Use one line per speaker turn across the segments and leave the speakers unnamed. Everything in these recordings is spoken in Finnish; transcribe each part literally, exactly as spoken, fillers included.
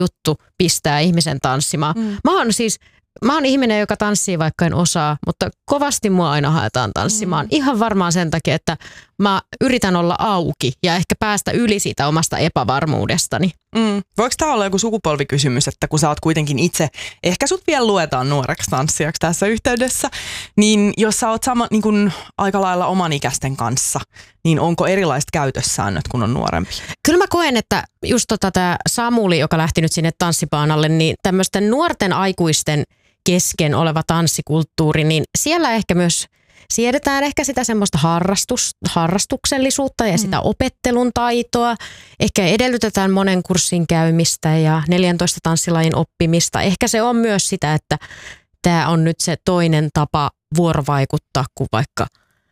juttu pistää ihmisen tanssimaan. Mm. Mä oon siis, mä oon ihminen, joka tanssii vaikka en osaa, mutta kovasti mua aina haetaan tanssimaan. Mm. Ihan varmaan sen takia, että mä yritän olla auki ja ehkä päästä yli siitä omasta epävarmuudestani.
Mm. Voiko tämä olla joku sukupolvikysymys, että kun sä oot kuitenkin itse, ehkä sut vielä luetaan nuoreksi tanssijaksi tässä yhteydessä, niin jos sä oot sama, niin kun aika lailla oman ikäisten kanssa, niin onko erilaiset käytössäännöt, kun on nuorempi?
Kyllä mä koen, että just tota tämä Samuli, joka lähti nyt sinne tanssipaanalle, niin tämmöisten nuorten aikuisten kesken oleva tanssikulttuuri, niin siellä ehkä myös siedetään ehkä sitä semmoista harrastus, harrastuksellisuutta ja sitä opettelun taitoa. Ehkä edellytetään monen kurssin käymistä ja neljäntoista tanssilajin oppimista. Ehkä se on myös sitä, että tämä on nyt se toinen tapa vuorovaikuttaa, kuin vaikka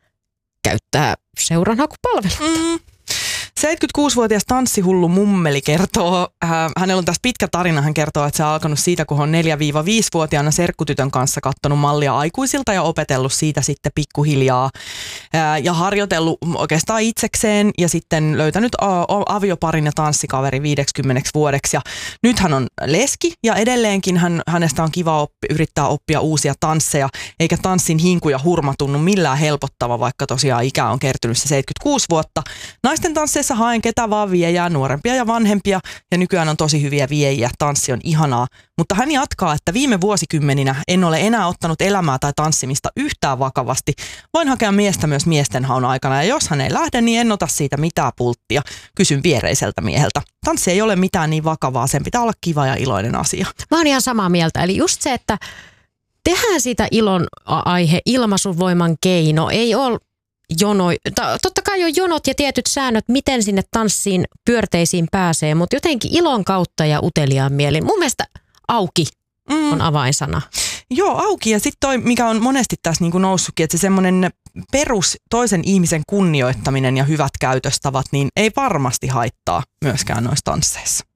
käyttää seuranhakupalveluita. Mm.
seitsemänkymmentäkuusivuotias tanssihullu mummeli kertoo, äh, hänellä on tässä pitkä tarina, hän kertoo, että se on alkanut siitä, kun on neljä-viisivuotiaana serkkutytön kanssa kattonut mallia aikuisilta ja opetellut siitä sitten pikkuhiljaa äh, ja harjoitellut oikeastaan itsekseen ja sitten löytänyt a- avioparin ja tanssikaverin viideksikymmeneksi vuodeksi ja nyt hän on leski ja edelleenkin hän, hänestä on kiva oppi, yrittää oppia uusia tansseja eikä tanssin hinku ja hurma tunnu millään helpottava, vaikka tosiaan ikä on kertynyt se seitsemänkymmentäkuusi vuotta. Naisten tansseissa haen ketä vaan viejää, nuorempia ja vanhempia ja nykyään on tosi hyviä viejiä, tanssi on ihanaa. Mutta hän jatkaa, että viime vuosikymmeninä en ole enää ottanut elämää tai tanssimista yhtään vakavasti. Voin hakea miestä myös miesten haun aikana ja jos hän ei lähde, niin en ota siitä mitään pulttia. Kysyn viereiseltä mieheltä. Tanssi ei ole mitään niin vakavaa, sen pitää olla kiva ja iloinen asia.
Mä oon ihan samaa mieltä, eli just se, että tehdään sitä ilon aihe, ilmaisuvoiman keino, ei ole jono, totta kai on jonot ja tietyt säännöt, miten sinne tanssiin, pyörteisiin pääsee, mutta jotenkin ilon kautta ja uteliaan mielin. Mun mielestä auki mm. on avainsana.
Joo, auki ja sitten toi, mikä on monesti tässä niin kuin noussutkin, että se semmoinen perus toisen ihmisen kunnioittaminen ja hyvät käytöstavat, niin ei varmasti haittaa myöskään noissa tansseissa.